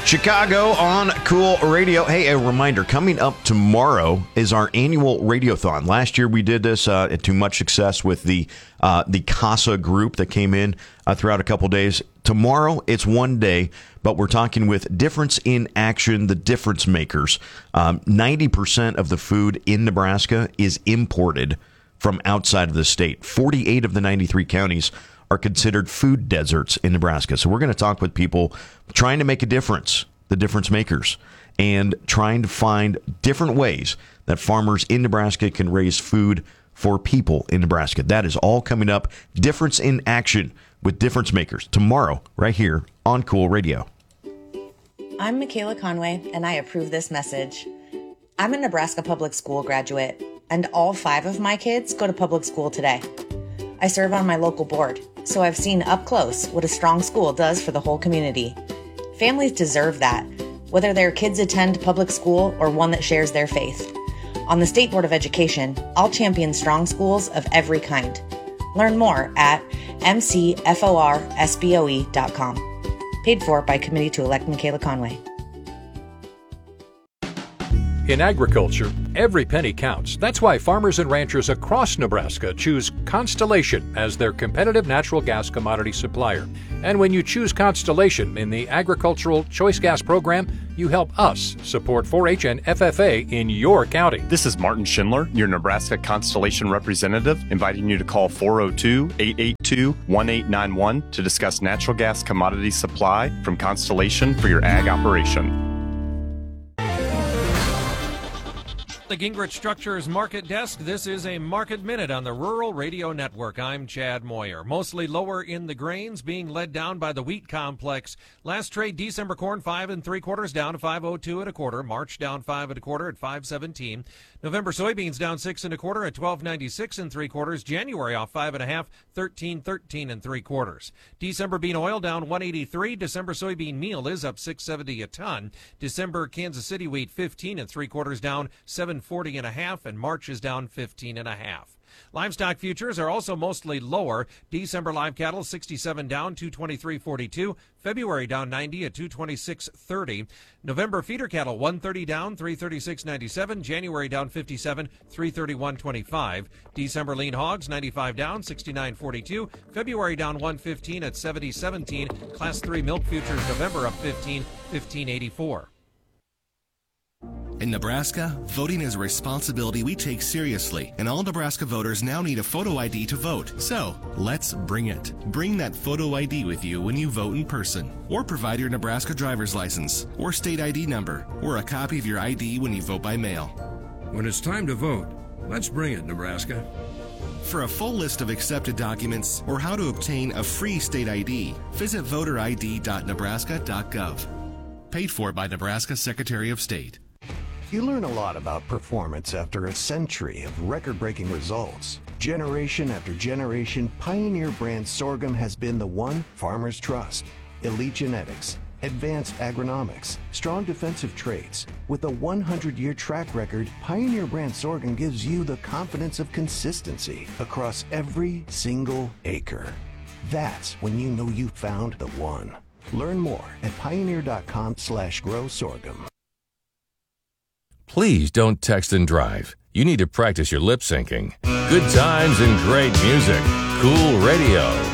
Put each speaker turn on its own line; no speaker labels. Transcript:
Chicago on Cool Radio. Hey, a reminder, coming up tomorrow is our annual Radiothon. Last year we did this to much success with the CASA group that came in throughout a couple days. Tomorrow, it's one day, but we're talking with Difference in Action, the difference makers. 90% of the food in Nebraska is imported from outside of the state. 48 of the 93 counties are considered food deserts in Nebraska. So we're going to talk with people trying to make a difference, the difference makers, and trying to find different ways that farmers in Nebraska can raise food for people in Nebraska. That is all coming up. Difference in Action with difference makers tomorrow right here on Cool Radio.
I'm Michaela Conway, and I approve this message. I'm a Nebraska public school graduate, and all 5 of my kids go to public school today. I serve on my local board, so I've seen up close what a strong school does for the whole community. Families deserve that, whether their kids attend public school or one that shares their faith. On the State Board of Education, I'll champion strong schools of every kind. Learn more at mcforsboe.com. Paid for by Committee to Elect Michaela Conway.
In agriculture, every penny counts. That's why farmers and ranchers across Nebraska choose Constellation as their competitive natural gas commodity supplier. And when you choose Constellation in the Agricultural Choice Gas Program, you help us support 4-H and FFA in your county.
This is Martin Schindler, your Nebraska Constellation representative, inviting you to call 402-882-1891 to discuss natural gas commodity supply from Constellation for your ag operation.
The Gingrich Structures Market Desk. This is a Market Minute on the Rural Radio Network. I'm Chad Moyer. Mostly lower in the grains, being led down by the wheat complex. Last trade, December corn 5 3/4 down to 5.02 1/4. March down 5 1/4 at 5.17. November soybeans down 6 1/4 at 12.96 3/4. January off 5 1/2, 13.13 3/4. December bean oil down 1.83. December soybean meal is up 6.70 a ton. December Kansas City wheat 15 3/4 down 7.40 1/2, and March is down 15 1/2. Livestock futures are also mostly lower. December live cattle 67 down 223.42. February down 90 at 226.30. November feeder cattle 130 down 336.97. January down 57 331.25. December lean hogs 95 down 69.42. February down 115 at 70.17. Class 3 milk futures November up 15.84.
In Nebraska, voting is a responsibility we take seriously, and all Nebraska voters now need a photo ID to vote. So, let's bring it. Bring that photo ID with you when you vote in person, or provide your Nebraska driver's license, or state ID number, or a copy of your ID when you vote by mail.
When it's time to vote, let's bring it, Nebraska.
For a full list of accepted documents or how to obtain a free state ID, visit voterid.nebraska.gov. Paid for by Nebraska Secretary of State.
You learn a lot about performance after a century of record-breaking results. Generation after generation, Pioneer brand sorghum has been the one farmers trust. Elite genetics, advanced agronomics, strong defensive traits. With a 100-year track record, Pioneer brand sorghum gives you the confidence of consistency across every single acre. That's when you know you found the one. Learn more at pioneer.com/grow sorghum.
Please don't text and drive. You need to practice your lip syncing. Good times and great music. Cool Radio.